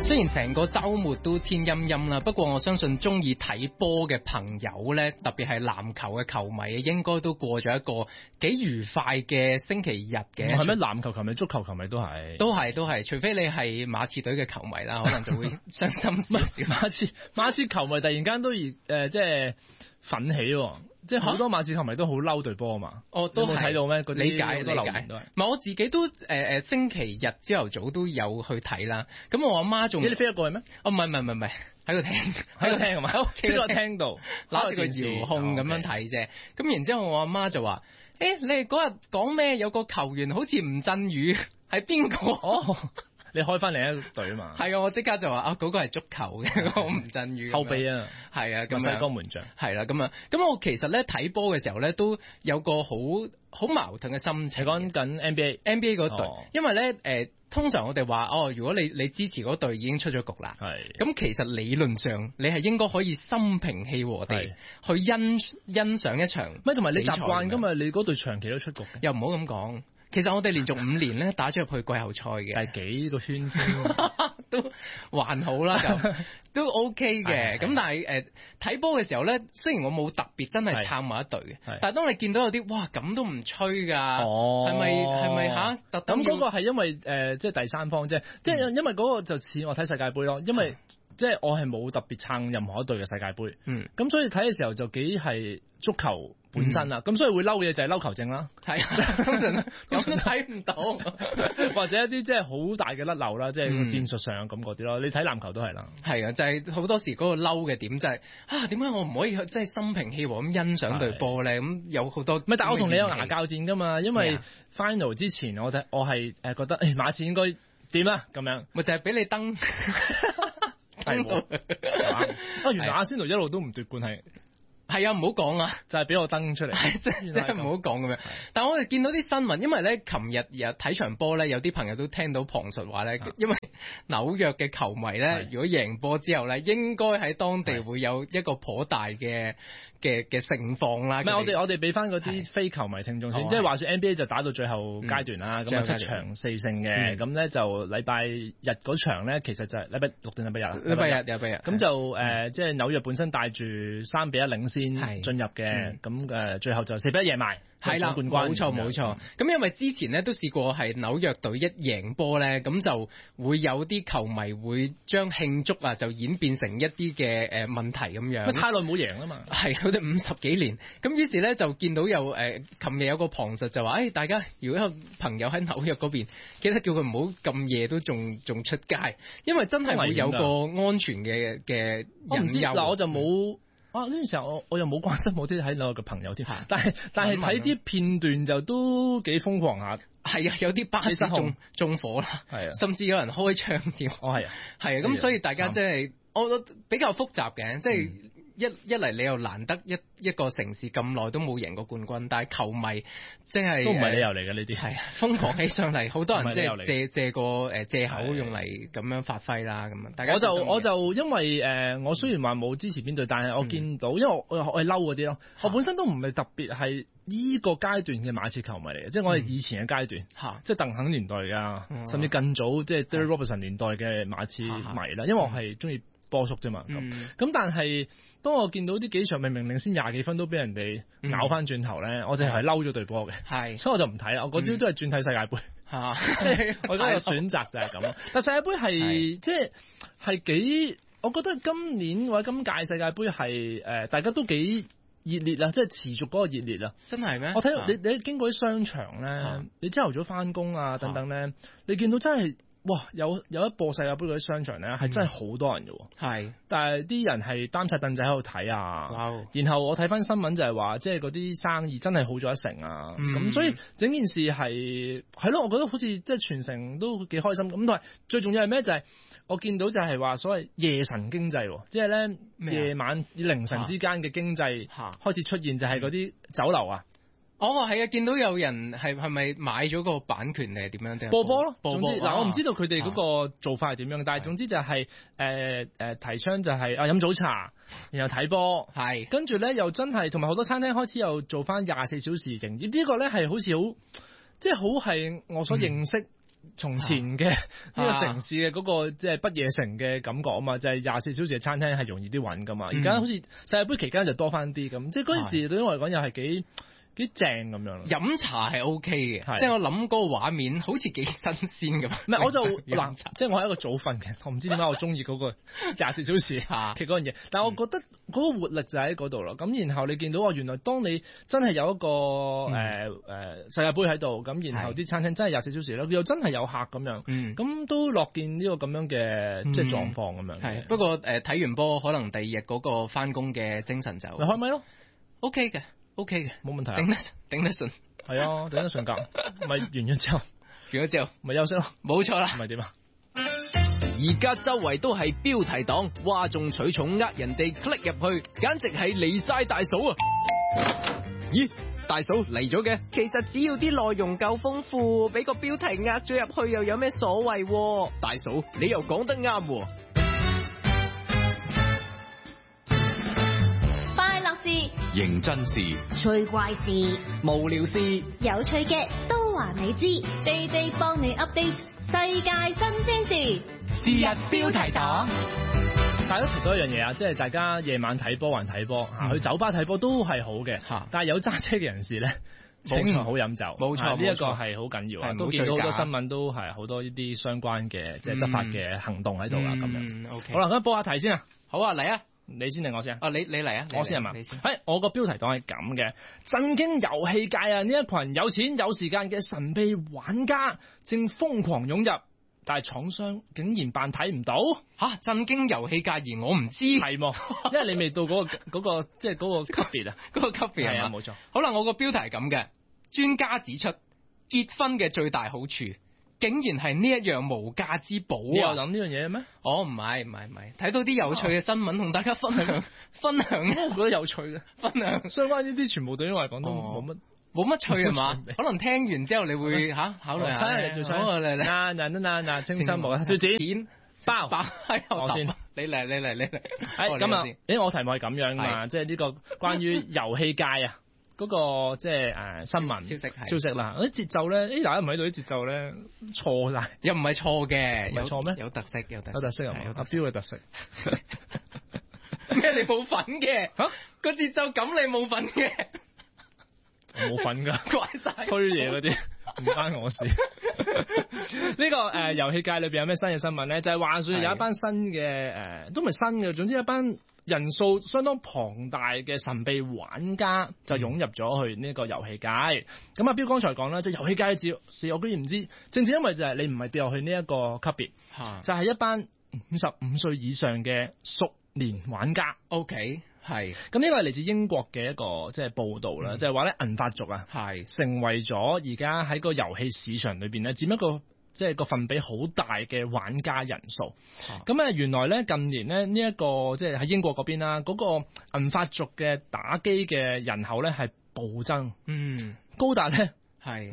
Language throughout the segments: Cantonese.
雖然成個週末都天陰陰啦，不過我相信中意睇波嘅朋友呢，特別係籃球嘅球迷，應該都過咗一個幾愉快嘅星期日嘅。 係咩？籃球球迷、足球球迷都係， 都係，除非你係馬刺隊嘅球迷啦，可能就會傷心少少。 馬刺球迷突然間都即係奮起喎。即係好多馬刺球迷都好嬲隊波啊嘛，都冇睇到咩？ 理解都係。唔係我自己都星期日朝頭早都有去睇啦。咁我阿媽仲， 你飛咗過去咩？ 哦，唔係喺個廳係嘛？ 喺屋企個廳度攞住個遙控咁樣睇啫。咁然之後我阿媽就話：你哋嗰日講咩？有個球員好似吳鎮宇係邊個？ 你開翻另一隊啊嘛？ 係啊，我即刻就話嗰個係足球嘅嗰個吳鎮宇後備啊， 係啊，咁西江門將係啦，咁我其實咧睇波嘅時候咧都有個好矛盾嘅心情。 係講緊 NBA 嗰隊，因為咧通常我哋話如果你支持嗰隊已經出咗局啦，咁其實理論上你係應該可以心平氣和地去欣賞一場。 咪同埋你習慣㗎嘛？你嗰隊長期都出局嘅， 又唔好咁講。其實我哋連續5年咧打咗入去季後賽嘅， 第幾個圈先都還好啦，都 OK 嘅。咁但係睇波嘅時候咧，雖然我冇特別真係撐某一隊嘅，但係當你見到有啲哇咁都唔吹㗎，係咪嚇？咁嗰個係因為即係第三方啫，即係因為嗰個就似我睇世界盃咯，因為即係我係冇特別撐任何一隊嘅世界盃，咁所以睇嘅時候就幾係足球本身啦，咁所以會嬲嘅就係嬲球證啦， 係咁都睇唔到， 或者一啲即係好大嘅甩漏啦，即係戰術上咁嗰啲咯。你睇籃球都係啦， 係啊，就係好多時嗰個嬲嘅點就係點解我唔可以即係心平氣和咁欣賞隊波咧？咁有好多但係我同你有牙較戰㗎嘛，因為 final 之前我係覺得馬刺應該點啊咁樣， 咪就係俾你登。 原來阿仙奴一路都唔奪冠係啊，唔好講啊， 就係俾我登出嚟， 即係唔好講咁樣。但係我哋見到啲新聞，因為咧，琴日有睇場波咧，有啲朋友都聽到旁述話咧，因為紐約嘅球迷咧，如果贏波之後咧，應該喺當地會有一個頗大嘅盛況啦。 唔係我哋俾翻嗰啲非球迷聽眾先，即係話說 NBA 就打到最後階段啦，咁7場4勝嘅，咁咧就禮拜日嗰場咧，其實就係禮拜六定禮拜日啊？ 禮拜日， 咁就即係紐約本身帶住3-1領先進入嘅，咁最後就4-1贏埋。係啦， 冇錯。咁因為之前咧都試過係紐約隊一贏波咧，咁就會有啲球迷會將慶祝就演變成一啲嘅問題咁樣。 太耐冇贏啦嘛， 係佢哋50幾年。咁於是咧就見到有琴日有個旁述就話，大家如果有朋友喺紐約嗰邊，記得叫佢唔好咁夜都仲出街，因為真係會有個安全嘅隱憂。 嗱我就冇。呢段時候我又冇關心我啲喺紐約嘅朋友添，但係睇啲片段就都幾瘋狂下。 係啊，有啲巴士縱火啦，係啊，甚至有人開槍添。係啊，咁所以大家即係我覺得比較複雜嘅，即係一嚟你又難得一個城市咁耐都冇贏過冠軍，但係球迷即係都唔係理由嚟嘅呢啲， 係瘋狂起上嚟，好多人即係借個借口用嚟咁樣發揮啦，咁啊，大家我就因為我雖然話冇支持邊隊，但係我見到，因為我係嬲嗰啲咯，我本身都唔係特別係呢個階段嘅馬刺球迷嚟嘅，即係我係以前嘅階段，即係鄧肯年代㗎，甚至更早即係 Derek Robertson 年代嘅馬刺迷啦，因為我係中意波叔啫嘛，咁但係當我見到啲幾場明領先20幾分都俾人哋咬翻轉頭咧，我就係嬲咗隊波嘅，所以我就唔睇啦。我嗰朝都係轉睇世界盃，我嗰個選擇就係咁咯。但世界盃係即係幾，我覺得今年或者今屆世界盃係大家都幾熱烈啦，即係持續嗰個熱烈啦。 真係咩？ 我睇你經過啲商場咧，你朝頭早翻工啊等等咧，你見到真係。哇！有一播世界盃嗰啲商場咧，係真係好多人嘅喎。係，但係啲人係擔晒凳仔喺度睇啊。然後我睇翻新聞就係話，即係嗰啲生意真係好咗1成啊。咁所以整件事係咯，我覺得好似即係全城都幾開心。咁但係最重要係咩？就係我見到就係話所謂夜神經濟，即係咧夜晚凌晨之間嘅經濟開始出現，就係嗰啲酒樓啊。 係啊，見到有人係咪買咗個版權定係點樣？ 播咯，總之我唔知道佢哋嗰個做法係點樣，但係總之就係提倡就係飲早茶，然後睇波，係跟住咧又真係同埋好多餐廳開始又做翻24小時營業，呢個咧係好似好即係好係我所認識從前嘅呢個城市嘅嗰個即係不夜城嘅感覺啊嘛，就係24小時嘅餐廳係容易啲揾噶嘛。而家好似世界盃期間就多翻啲咁，即係嗰陣時對於我嚟講又係幾正咁樣。 飲茶係 OK 嘅，即係我諗嗰個畫面好似幾新鮮咁。 唔係我就嗱，即係我係一個早瞓嘅，我唔知點解我中意嗰個24小時嘅嗰樣嘢。但係我覺得嗰個活力就喺嗰度啦。咁然後你見到原來當你真係有一個世界盃喺度，咁然後啲餐廳真係24小時咧，又真係有客咁樣，咁都樂見呢個咁樣嘅即係狀況咁樣。 係不過睇完波，可能第二日嗰個翻工嘅精神就咪開咪咯 ，OK 嘅。OK 嘅， 冇問題， 頂得順， 係啊，頂得順㗎，咪完咗之後，咪休息咯， 冇錯啦， 咪點啊？ 而家周圍都係標題黨，嘩眾取寵呃人哋 click 入去，簡直係離晒大嫂啊！咦，大嫂嚟咗嘅？ 其實只要啲內容夠豐富，俾個標題呃咗入去又有咩所謂？ 大嫂，你又講得啱喎。 認真事、 趣怪事、 無聊事、 有趣嘅都話你知，地地幫你 update 世界新鮮事。 是日標題黨。 大家提到一樣嘢啊，即係大家夜晚睇波還睇波，去酒吧睇波都係好嘅，但係有揸車嘅人士咧，請唔好飲酒。 冇錯， 呢一個係好緊要啊！都見到好多新聞都係好多呢啲相關嘅即係執法嘅行動喺度啦，咁樣。 OK， 好啦，咁報下題先啊。 好啊，嚟啊！ 你先定我先？ 你嚟啊！ 我先係嘛？係我個標題黨係咁嘅，震驚遊戲界啊！呢一群有錢有時間嘅神秘玩家正瘋狂湧入，但係廠商竟然扮睇唔到嚇！震驚遊戲界而我唔知， 係喎，因為你未到嗰個即係嗰個級別啊， 嗰個級別係啊，冇錯。 好啦，我個標題係咁嘅，專家指出結婚嘅最大好處，竟然係呢一樣無價之寶啊！ 你又諗呢樣嘢咩？ 哦，唔係，睇到啲有趣嘅新聞同大家分享，我覺得有趣嘅分享。 相關呢啲全部對於我嚟講都冇乜趣係嘛？可能聽完之後你會考慮下。 嗱，清新無少錢包我先， 你嚟。 咁啊，我題目係咁樣嘛，即係呢個關於遊戲界啊。嗰個即係新聞消息啦，啲節奏咧，大家唔喺度啲節奏咧錯晒， 又唔係錯嘅， 唔係錯咩？ 有特色，有特色啊！阿標嘅特色咩？你冇份嘅嚇個節奏咁，你冇份嘅， 冇份㗎， 怪晒推嘢嗰啲唔關我事。呢個遊戲界裏邊有咩新嘅新聞咧？就係話説有一班新嘅都唔係新嘅，總之一班人數相當龐大嘅神秘玩家就湧入咗去呢個遊戲界。咁阿標剛才講啦，即係遊戲界嘅事我居然唔知，正因為就係你唔係跌落去呢一個級別，就係一班55歲以上嘅熟年玩家。 OK， 係。 咁呢個係嚟自英國嘅一個即係報導啦，就係話咧銀髮族啊，成為咗而家喺個遊戲市場裏邊咧佔一個即係個份比好大嘅玩家人數。咁原來咧近年咧呢一個即係喺英國嗰邊啦，嗰個銀髮族嘅打機嘅人口咧係暴增，高達咧係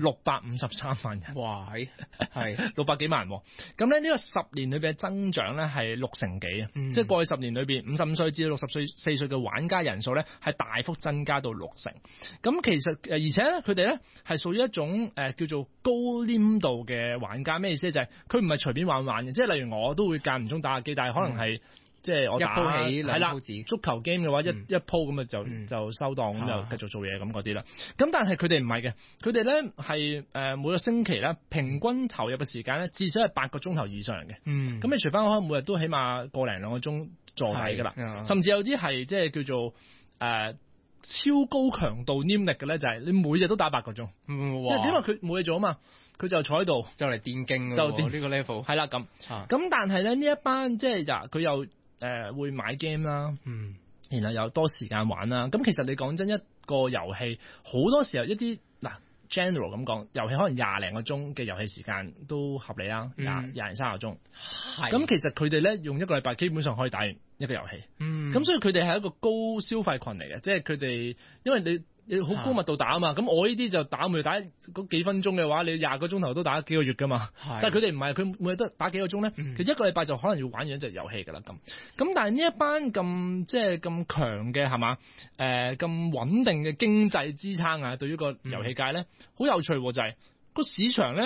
653萬人， 哇，係 600幾萬。咁咧呢個10年裏邊嘅增長咧係6成幾啊，即係過去10年裏邊55歲至到64歲嘅玩家人數咧係大幅增加到6成。咁其實而且咧佢哋咧係屬於一種叫做高黏度嘅玩家，咩意思？就係佢唔係隨便玩嘅，即係例如我都會間唔中打下機，但係可能係。即係我打一鋪起係啦，足球 game 嘅話一鋪咁啊就收檔咁就繼續做嘢咁嗰啲啦。咁但係佢哋唔係嘅，佢哋咧係每個星期咧平均投入嘅時間咧至少係8個鐘頭以上嘅。咁你除翻開每日都起碼個零2個鐘坐底㗎啦，甚至有啲係即係叫做超高強度黏力嘅咧，就係你每日都打8個鐘。即係因為佢冇嘢做啊嘛。佢就坐喺度就嚟電競就呢個 level 係啦咁。咁但係咧呢一班即係佢又會買 game 啦，然後又多時間玩啦。咁其實你講真一個遊戲好多時候一啲general 咁講，遊戲可能20零個鐘嘅遊戲時間都合理啦，20零30個鐘。咁其實佢哋咧用一個禮拜基本上可以打完一個遊戲。咁所以佢哋係一個高消費群嚟嘅，即係佢哋因為你好高密度打啊嘛，咁我呢啲就打每日打嗰幾分鐘嘅話，你20個鐘頭都打幾個月噶嘛。但係佢哋唔係，佢每日都打幾個鐘咧，佢一個禮拜就可能要玩完一隻遊戲噶啦咁。但係呢一班咁即係咁強嘅係嘛？咁穩定嘅經濟支撐啊，對於個遊戲界咧好有趣喎，就係個市場咧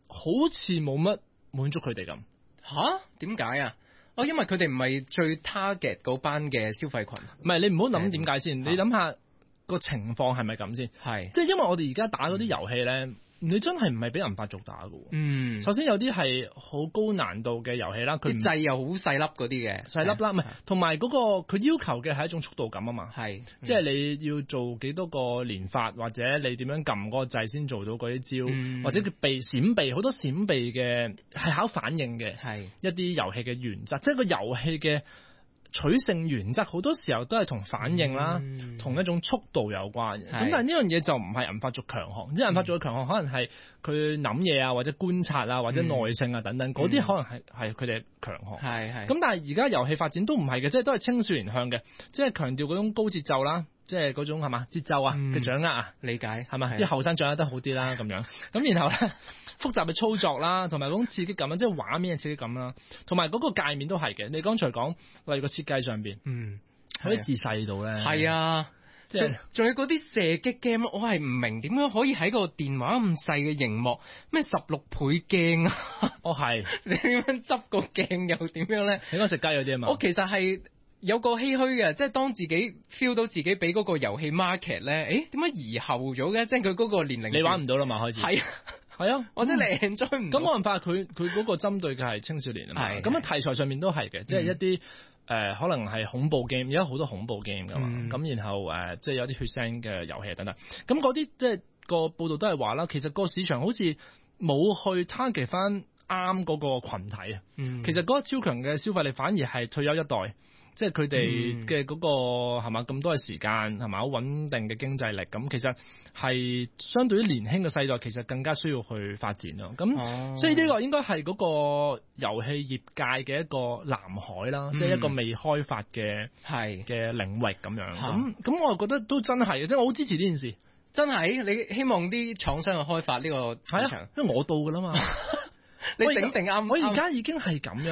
好似冇乜滿足佢哋咁。 吓？點解啊？因為佢哋唔係最 target 嗰班嘅消費群。 唔係，你唔好諗點解先，你諗下個情況係咪咁先？ 係， 即係因為我哋而家打嗰啲遊戲咧。你真係唔係俾銀髮族打㗎。首先有啲係好高難度嘅遊戲啦，佢掣又好細粒嗰啲嘅， 細粒啦，唔係，同埋嗰個佢要求嘅係一種速度感啊嘛， 係， 即係你要做幾多個連發，或者你點樣撳嗰個掣先做到嗰啲招，或者佢閃避好多閃避嘅係考反應嘅，係一啲遊戲嘅原則，即係個遊戲嘅取勝原則好多時候都係同反應啦，同一種速度有關嘅。咁但係呢樣嘢就唔係銀髮族強項，即係銀髮族嘅強項可能係佢諗嘢啊，或者觀察啊，或者耐性啊等等，嗰啲可能係佢哋強項。係。咁但係而家遊戲發展都唔係嘅，即係都係青少年向嘅，即係強調嗰種高節奏啦，即係嗰種係嘛節奏啊嘅掌握啊， 理解係咪？啲後生掌握得好啲啦咁樣。咁然後咧。複雜嘅操作啦，同埋嗰種刺激感啦，即係畫面嘅刺激感啦，同埋嗰個界面都係嘅。你剛才講例如個設計上邊，嗰啲字細到咧， 係啊，即係仲有嗰啲射擊 game，我係唔明點樣可以喺個電話咁細嘅熒幕，咩16倍鏡啊？ 係你點樣執個鏡又點樣咧？ 你講食雞嗰啲啊嘛？ 我其實係有個唏噓嘅，即係當自己 feel 到自己俾嗰個遊戲 market 咧，點解移後咗嘅？即係佢嗰個年齡， 你玩唔到啦嘛？開始係。係啊， 或者你 enjoy 唔到。 咁冇辦法，佢嗰個針對嘅係青少年啊嘛。咁啊題材上面都係嘅，即係一啲可能係恐怖 game，而家好多恐怖 game 噶嘛。咁然後即係有啲血腥嘅遊戲等等。咁嗰啲即係個報道都係話啦，其實個市場好似冇去 target 翻啱嗰個群體啊。其實嗰個超強嘅消費力反而係退休一代。即係佢哋嘅嗰個係嘛咁多嘅時間係嘛好穩定嘅經濟力，咁其實係相對於年輕嘅世代，其實更加需要去發展咯。咁所以呢個應該係嗰個遊戲業界嘅一個藍海啦，即係一個未開發嘅嘅領域咁樣。咁我覺得都真係嘅，即係我好支持呢件事。 真係你希望啲廠商去開發呢個市場， 因為我到㗎啦嘛。 你整定啱， 我而家已經係咁樣。